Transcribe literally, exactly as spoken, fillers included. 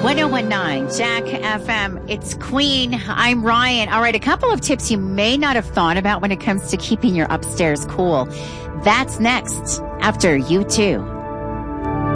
ten nineteen Jack F M. It's Queen. I'm Ryan. All right, a couple of tips you may not have thought about when it comes to keeping your upstairs cool. That's next after you too.